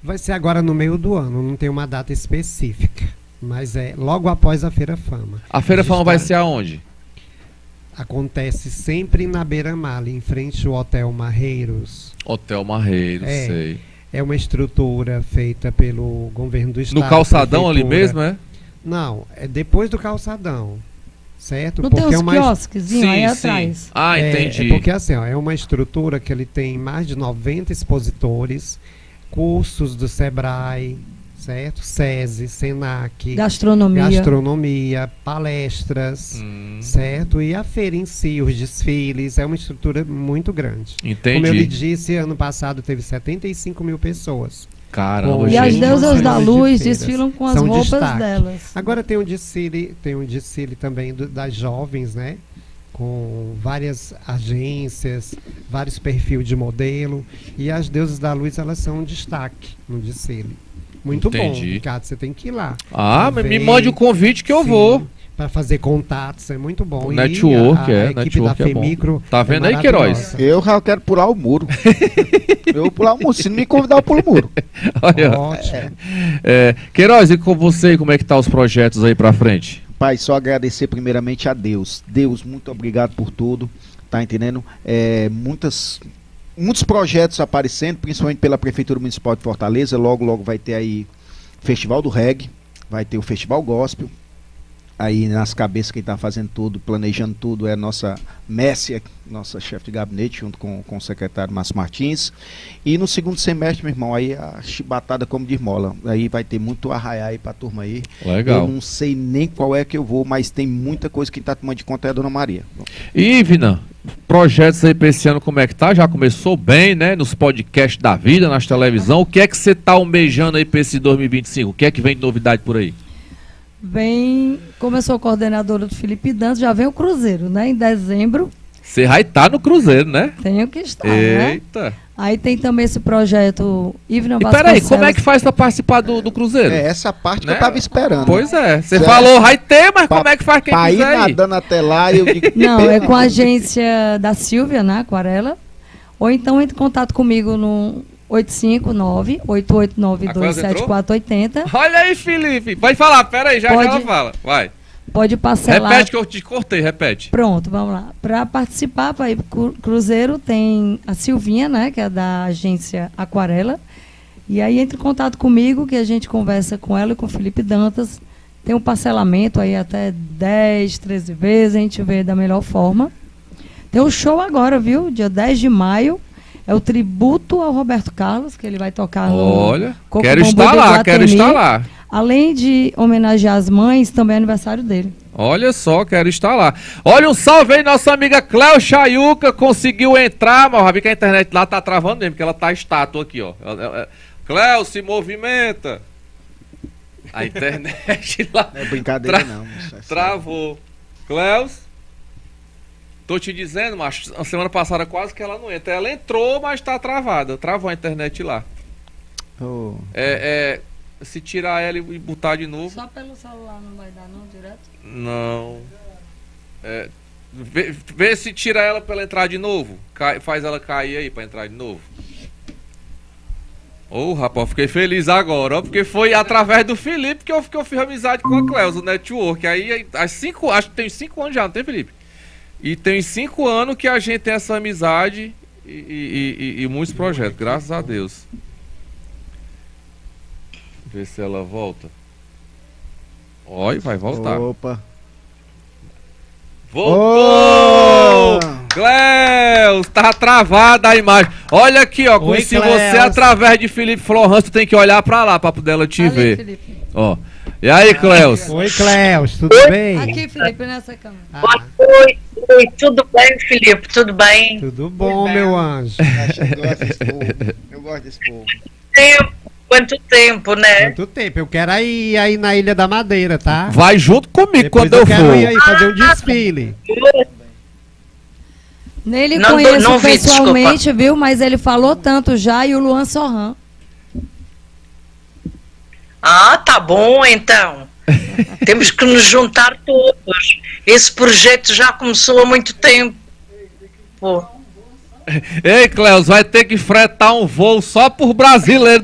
Vai ser agora no meio do ano, não tem uma data específica, mas é logo após a Feira Fama. A Feira Fama vai ser aonde? Acontece sempre na Beira-Mar, ali em frente ao Hotel Marreiros. Hotel Marreiros, sei. É uma estrutura feita pelo governo do estado. No calçadão ali mesmo, é? Não, é depois do calçadão, certo? Não porque tem uns quiosquezinhos aí atrás? Ah, entendi. É porque assim, ó, é uma estrutura que ele tem mais de 90 expositores, cursos do Sebrae, certo? SESI, SENAC, gastronomia, palestras, certo? E a feira em si, os desfiles, é uma estrutura muito grande. Entendi. Como eu lhe disse, ano passado teve 75 mil pessoas. Caramba, e as gente. deusas da luz desfilam com as São roupas destaque. delas. Agora tem um desfile também das jovens, né? Com várias agências, vários perfis de modelo. E as deusas da luz, elas são um destaque no desfile. Muito bom, Ricardo, você tem que ir lá. Ah, mas me mande o convite que eu vou. Para fazer contatos, é muito bom. O network, a equipe network da FEMICRO tá vendo aí, Queiroz? Eu já quero pular o muro. Eu vou pular o muro. Se não me convidar, eu pulo o muro. Olha, ótimo. Queiroz, e com você, como é que tá os projetos aí pra frente? Pai, só agradecer primeiramente a Deus. Deus, muito obrigado por tudo, tá entendendo? Muitos projetos aparecendo, principalmente pela Prefeitura Municipal de Fortaleza. Logo, logo vai ter aí Festival do Reggae, vai ter o Festival Gospel. Aí nas cabeças quem está fazendo tudo, planejando tudo é a nossa Messia, nossa chefe de gabinete, junto com o secretário Márcio Martins. E no segundo semestre, meu irmão, aí a chibatada como de mola. Aí vai ter muito arraiar aí pra turma aí. Legal. Eu não sei nem qual é que eu vou, mas tem muita coisa que tá tomando de conta é a Dona Maria. E, Vina, projetos aí pra esse ano, como é que tá? Já começou bem, né? Nos podcasts da vida, nas televisão. O que é que você tá almejando aí pra esse 2025? O que é que vem de novidade por aí? Como eu sou coordenadora do Felipe Dantas, já vem o Cruzeiro, né? Em dezembro. Você vai estar no Cruzeiro, né? Tenho que estar, Eita. né? Aí tem também esse projeto Ivna Vasconcelos. E peraí, como é que faz pra participar do Cruzeiro? Essa parte, né, que eu tava esperando. Pois é, você falou vai ter, mas como é que faz quem quiser ir? Nadando até lá, eu digo... Não, é com a agência da Silvia, né, Aquarela. Ou então entre em contato comigo no 859-8892-7480. Olha aí, Felipe. Pode falar, peraí, já ela fala. Vai. Pode parcelar. Repete que eu te cortei, repete. Pronto, vamos lá. Para participar, para ir pro Cruzeiro, tem a Silvinha, né, que é da agência Aquarela. E aí entre em contato comigo, que a gente conversa com ela e com o Felipe Dantas. Tem um parcelamento aí até 10, 13 vezes, a gente vê da melhor forma. Tem um show agora, viu? Dia 10 de maio. É o tributo ao Roberto Carlos, que ele vai tocar no... Olha, Coco quero Bambu estar de lá, Guatemi. quero estar lá. Além de homenagear as mães, também é aniversário dele. Olha só, quero estar lá. Olha, um salve aí, nossa amiga Cléo Chayuca, conseguiu entrar, mas já vi que a internet lá tá travando mesmo, porque ela tá estátua aqui, ó. Cléo, se movimenta. A internet lá... Não é brincadeira não. Travou. Cléo... Tô te dizendo, macho, a semana passada quase que ela não entra. Ela entrou, mas tá travada. Travou a internet lá. Se tirar ela e botar de novo... Só pelo celular não vai dar não, direto? Não. Vê se tira ela pra ela entrar de novo. Faz ela cair aí pra entrar de novo. Rapaz, fiquei feliz agora, ó, porque foi através do Felipe que eu fiz amizade com a Cleusa, o network. Aí, acho que tem 5 anos já, não tem, Felipe? E tem 5 anos que a gente tem essa amizade e muitos projetos, graças a Deus. Ver se ela volta. Olha, vai voltar. Opa. Voltou! Cléus, tá travada a imagem. Olha aqui, ó. Oi, se você através de Felipe Florence, tem que olhar pra lá pra poder ela te ver. Felipe. Ó. E aí, Cléus? Oi, Cléus, tudo bem? Aqui, Felipe, nessa câmera. Oi, tudo bem, Felipe? Tudo bem? Tudo bom, meu anjo? Eu gosto desse povo. Quanto tempo, né? Quanto tempo? Eu quero ir aí na Ilha da Madeira, tá? Vai junto comigo. Depois quando eu quero for. Ir aí fazer um desfile. Nele conheço pessoalmente, viu? Mas ele falou tanto já, e o Luan Sorran. Ah, tá bom, então. Temos que nos juntar todos. Esse projeto já começou há muito tempo. Ei, Cléus, vai ter que fretar um voo só por brasileiro